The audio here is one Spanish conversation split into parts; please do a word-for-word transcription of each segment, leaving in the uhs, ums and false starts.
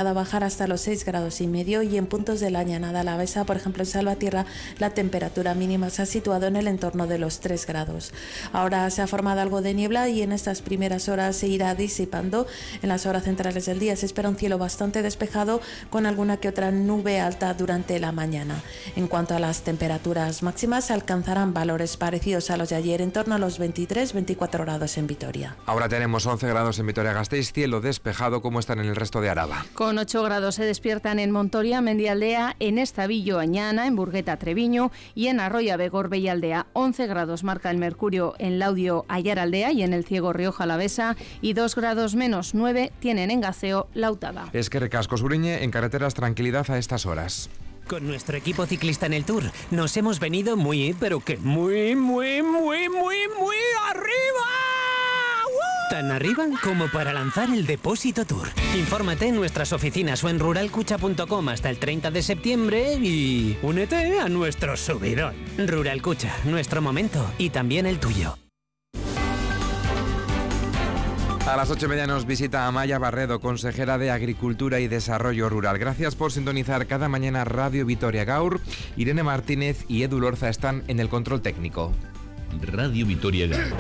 pueda bajar hasta los seis grados y medio, y en puntos de la Llanada Alavesa, por ejemplo en Salvatierra, la temperatura mínima se ha situado en el entorno de los tres grados. Ahora se ha formado algo de niebla y en estas primeras horas se irá disipando. En las horas centrales del día se espera un cielo bastante despejado con alguna que otra nube alta durante la mañana. En cuanto a las temperaturas máximas, alcanzarán valores parecidos a los de ayer, en torno a los veintitrés veinticuatro grados en Vitoria. Ahora tenemos once grados en Vitoria-Gasteiz, cielo despejado. ¿Cómo están en el resto de Araba? Con ocho grados se despiertan en Montoria, Mendialdea, en Estavillo, Añana, en Burgueta, Treviño y en Arroya, Begor, Bellardea. once grados marca el mercurio en Laudio, Ayaraldea y en el Ciego, Rioja Alavesa, y dos grados menos nueve tienen en Gaceo, Lautada. Es que recasco Suriñe, en carreteras tranquilidad a estas horas. Con nuestro equipo ciclista en el Tour nos hemos venido muy, pero que muy, muy, muy, muy, muy arriba. ¡Uh! Tan arriba como para lanzar el Depósito Tour. Infórmate en nuestras oficinas o en rural cucha punto com hasta el treinta de septiembre y únete a nuestro subidón. Rural Cucha, nuestro momento y también el tuyo. A las ocho y media nos visita Amaya Barredo, consejera de Agricultura y Desarrollo Rural. Gracias por sintonizar cada mañana Radio Vitoria Gaur. Irene Martínez y Edu Lorza están en el control técnico. Radio Vitoria Gaur.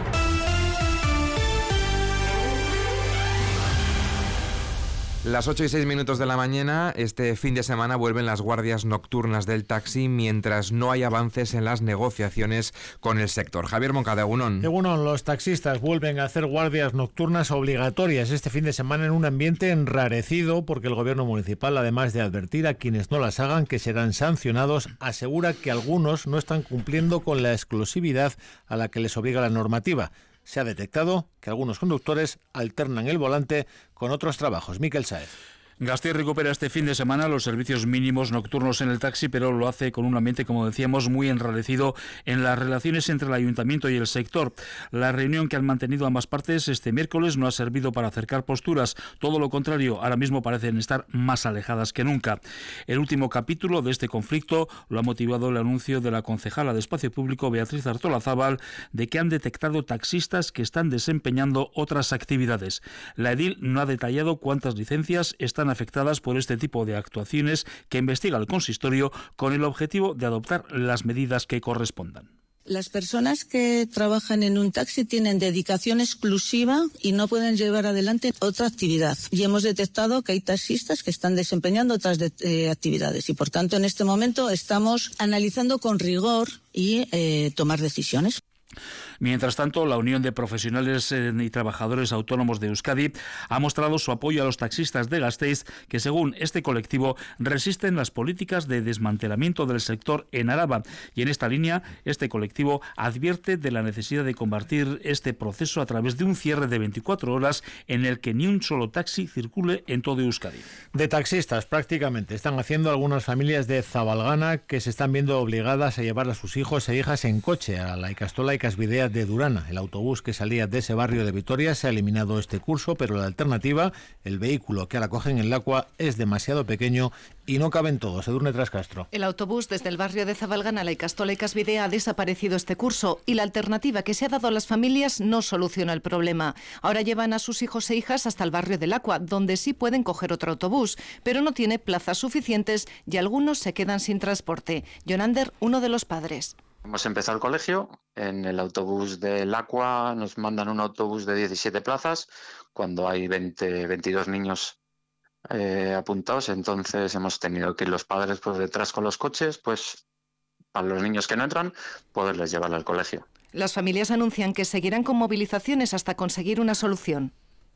Las ocho y seis minutos de la mañana, este fin de semana vuelven las guardias nocturnas del taxi mientras no hay avances en las negociaciones con el sector. Javier Moncada, Egunon. Egunon, los taxistas vuelven a hacer guardias nocturnas obligatorias este fin de semana en un ambiente enrarecido porque el gobierno municipal, además de advertir a quienes no las hagan que serán sancionados, asegura que algunos no están cumpliendo con la exclusividad a la que les obliga la normativa. Se ha detectado que algunos conductores alternan el volante con otros trabajos. Miquel Sáez. Gasteiz recupera este fin de semana los servicios mínimos nocturnos en el taxi, pero lo hace con un ambiente, como decíamos, muy enrarecido en las relaciones entre el ayuntamiento y el sector. La reunión que han mantenido ambas partes este miércoles no ha servido para acercar posturas, todo lo contrario, ahora mismo parecen estar más alejadas que nunca. El último capítulo de este conflicto lo ha motivado el anuncio de la concejala de Espacio Público, Beatriz Artolazábal, de que han detectado taxistas que están desempeñando otras actividades. La edil no ha detallado cuántas licencias están afectadas por este tipo de actuaciones que investiga el consistorio con el objetivo de adoptar las medidas que correspondan. Las personas que trabajan en un taxi tienen dedicación exclusiva y no pueden llevar adelante otra actividad. Y hemos detectado que hay taxistas que están desempeñando otras de, eh, actividades y, por tanto, en este momento estamos analizando con rigor y eh, tomar decisiones. Mientras tanto, la Unión de Profesionales y Trabajadores Autónomos de Euskadi ha mostrado su apoyo a los taxistas de Gasteiz, que según este colectivo resisten las políticas de desmantelamiento del sector en Araba. Y en esta línea, este colectivo advierte de la necesidad de combatir este proceso a través de un cierre de veinticuatro horas en el que ni un solo taxi circule en todo Euskadi. De taxistas prácticamente están haciendo algunas familias de Zabalgana que se están viendo obligadas a llevar a sus hijos e hijas en coche a la Ikastola Ikasbidea de Durana. El autobús que salía de ese barrio de Vitoria se ha eliminado este curso, pero la alternativa, el vehículo que ahora cogen en Lacua, es demasiado pequeño y no caben todos. Edurne Trascastro. El autobús desde el barrio de Zabalgana a la Ikastola Ikasbidea ha desaparecido este curso y la alternativa que se ha dado a las familias no soluciona el problema. Ahora llevan a sus hijos e hijas hasta el barrio de Lacua, donde sí pueden coger otro autobús, pero no tiene plazas suficientes y algunos se quedan sin transporte. Jonander, uno de los padres. Hemos empezado el colegio, en el autobús del Aqua nos mandan un autobús de diecisiete plazas, cuando hay veinte, veintidós niños eh, apuntados, entonces hemos tenido que ir los padres pues detrás con los coches, pues para los niños que no entran, poderles llevar al colegio. Las familias anuncian que seguirán con movilizaciones hasta conseguir una solución.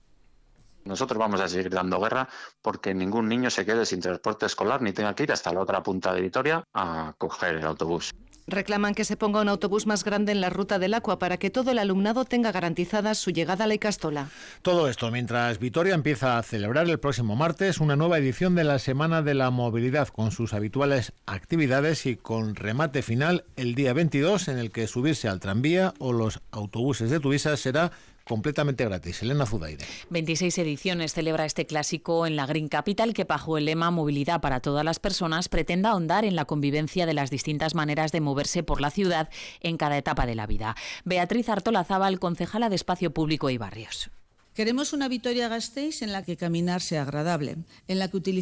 Nosotros vamos a seguir dando guerra porque ningún niño se quede sin transporte escolar ni tenga que ir hasta la otra punta de Vitoria a coger el autobús. Reclaman que se ponga un autobús más grande en la ruta del Aqua para que todo el alumnado tenga garantizada su llegada a la Ikastola. Todo esto mientras Vitoria empieza a celebrar el próximo martes una nueva edición de la Semana de la Movilidad con sus habituales actividades y con remate final el día veintidós en el que subirse al tranvía o los autobuses de Tuvisa será completamente gratis. Elena Zudaire. veintiséis ediciones celebra este clásico en la Green Capital que bajo el lema Movilidad para todas las personas pretenda ahondar en la convivencia de las distintas maneras de moverse por la ciudad en cada etapa de la vida. Beatriz Artolazábal, concejala de Espacio Público y Barrios. Queremos una Vitoria-Gasteiz en la que caminar sea agradable, en la que utilizar